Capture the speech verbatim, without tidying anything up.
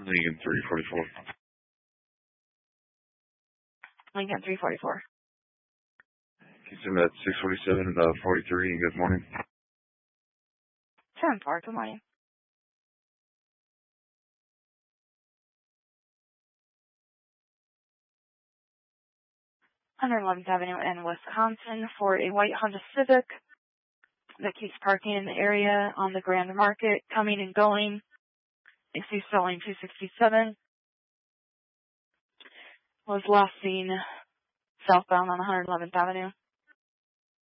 Lincoln three forty-four. Lincoln three forty-four. Can you send me that six forty-seven and uh, forty-three and good morning? ten four, good morning. one eleventh Avenue in Wisconsin for a white Honda Civic that keeps parking in the area on the Grand Market, coming and going. If he's selling two sixty-seven. Was last seen southbound on one eleventh Avenue.